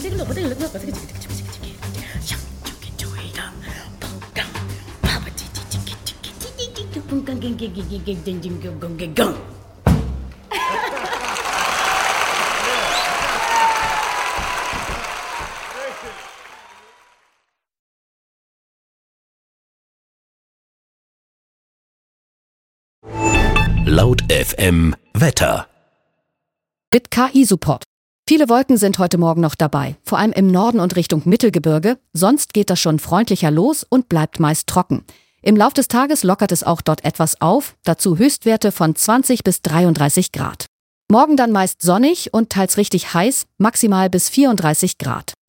Laut FM Wetter. Mit KI-Support. Viele Wolken sind heute Morgen noch dabei, vor allem im Norden und Richtung Mittelgebirge. Sonst geht das schon freundlicher los und bleibt meist trocken. Im Lauf des Tages lockert es auch dort etwas auf, dazu Höchstwerte von 20 bis 33 Grad. Morgen dann meist sonnig und teils richtig heiß, maximal bis 34 Grad.